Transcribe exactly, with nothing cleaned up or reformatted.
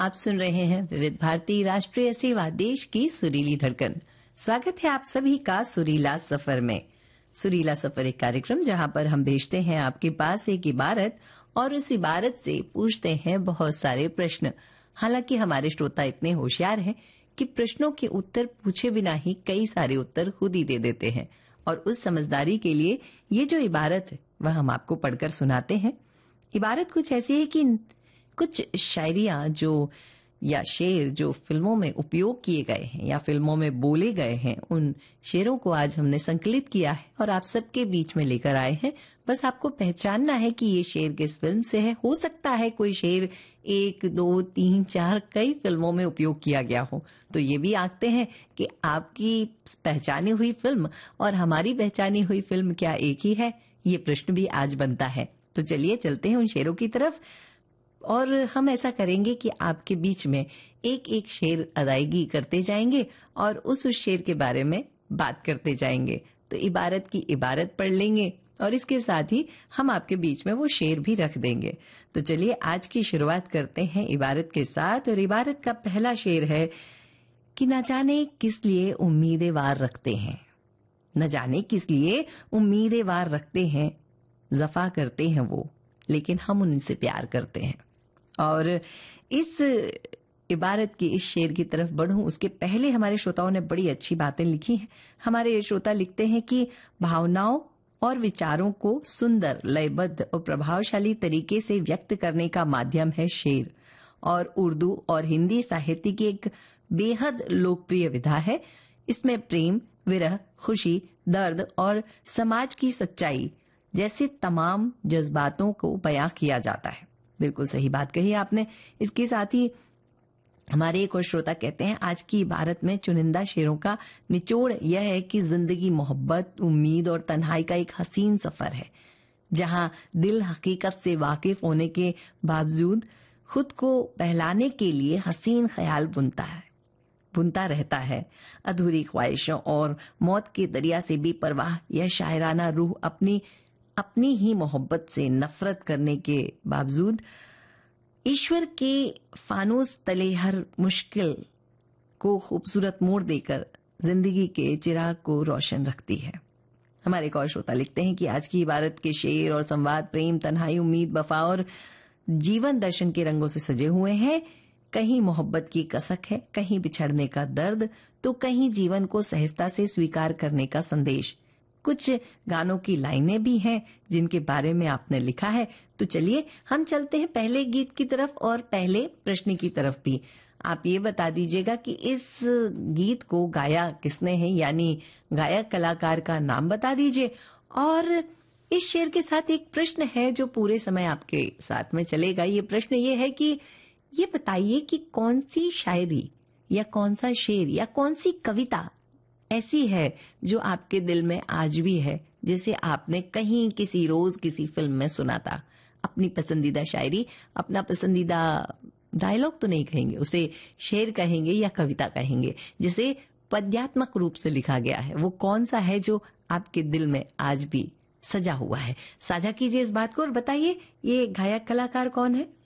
आप सुन रहे हैं विविध भारती राष्ट्रीय सेवा, देश की सुरीली धड़कन। स्वागत है आप सभी का सुरीला सफर में। सुरीला सफर एक कार्यक्रम जहां पर हम भेजते हैं आपके पास एक इबारत और उस इबारत से पूछते हैं बहुत सारे प्रश्न। हालांकि हमारे श्रोता इतने होशियार हैं कि प्रश्नों के उत्तर पूछे बिना ही कई सारे उत्तर खुद ही दे देते हैं, और उस समझदारी के लिए ये जो इबारत है वह हम आपको पढ़कर सुनाते हैं। इबारत कुछ ऐसी है कि कुछ शायरियां जो या शेर जो फिल्मों में उपयोग किए गए हैं या फिल्मों में बोले गए हैं, उन शेरों को आज हमने संकलित किया है और आप सबके बीच में लेकर आए हैं। बस आपको पहचानना है कि ये शेर किस फिल्म से है। हो सकता है कोई शेर एक दो तीन चार कई फिल्मों में उपयोग किया गया हो, तो ये भी आंकते हैं कि आपकी पहचानी हुई फिल्म और हमारी पहचानी हुई फिल्म क्या एक ही है। ये प्रश्न भी आज बनता है। तो चलिए चलते हैं उन शेरों की तरफ, और हम ऐसा करेंगे कि आपके बीच में एक एक शेर अदायगी करते जाएंगे और उस उस शेर के बारे में बात करते जाएंगे। तो इबारत की इबारत पढ़ लेंगे और इसके साथ ही हम आपके बीच में वो शेर भी रख देंगे। तो चलिए आज की शुरुआत करते हैं इबारत के साथ, और इबारत का पहला शेर है कि न जाने किस लिए उम्मीदें वार रखते हैं, न जाने किस लिए उम्मीदें वार रखते हैं, जफा करते हैं वो लेकिन हम उनसे प्यार करते हैं। और इस इबारत की इस शेर की तरफ बढ़ूं उसके पहले हमारे श्रोताओं ने बड़ी अच्छी बातें लिखी हैं। हमारे श्रोता लिखते हैं कि भावनाओं और विचारों को सुंदर, लयबद्ध और प्रभावशाली तरीके से व्यक्त करने का माध्यम है शेर, और उर्दू और हिंदी साहित्य की एक बेहद लोकप्रिय विधा है। इसमें प्रेम, विरह, खुशी, दर्द और समाज की सच्चाई जैसे तमाम जज्बातों को बयां किया जाता है। बिल्कुल सही बात कही आपने। इसके साथ ही हमारे एक और श्रोता कहते हैं आज की इबारत में चुनिंदा शेरों का निचोड़ यह है कि जिंदगी मोहब्बत, उम्मीद और तन्हाई का एक हसीन सफर है, जहां दिल हकीकत से वाकिफ होने के बावजूद खुद को बहलाने के लिए हसीन ख्याल बुनता है बुनता रहता है। अधूरी ख्वाहिशों और मौत के दरिया से बेपरवाह यह शायराना रूह अपनी अपनी ही मोहब्बत से नफरत करने के बावजूद ईश्वर के फानूस तले हर मुश्किल को खूबसूरत मोड़ देकर जिंदगी के चिराग को रोशन रखती है। हमारे एक और श्रोता लिखते हैं कि आज की इबारत के शेर और संवाद प्रेम, तन्हाई, उम्मीद, वफा और जीवन दर्शन के रंगों से सजे हुए हैं। कहीं मोहब्बत की कसक है, कहीं बिछड़ने का दर्द, तो कहीं जीवन को सहजता से स्वीकार करने का संदेश। कुछ गानों की लाइनें भी हैं जिनके बारे में आपने लिखा है। तो चलिए हम चलते हैं पहले गीत की तरफ और पहले प्रश्न की तरफ भी। आप ये बता दीजिएगा कि इस गीत को गाया किसने है, यानी गायक कलाकार का नाम बता दीजिए। और इस शेर के साथ एक प्रश्न है जो पूरे समय आपके साथ में चलेगा। ये प्रश्न ये है कि ये बताइए कि कौन सी शायरी या कौन सा शेर या कौन सी कविता ऐसी है जो आपके दिल में आज भी है, जिसे आपने कहीं किसी रोज किसी फिल्म में सुना था। अपनी पसंदीदा शायरी, अपना पसंदीदा डायलॉग तो नहीं कहेंगे, उसे शेर कहेंगे या कविता कहेंगे, जिसे पद्यात्मक रूप से लिखा गया है। वो कौन सा है जो आपके दिल में आज भी सजा हुआ है? साझा कीजिए इस बात को और बताइए ये गायक कलाकार कौन है।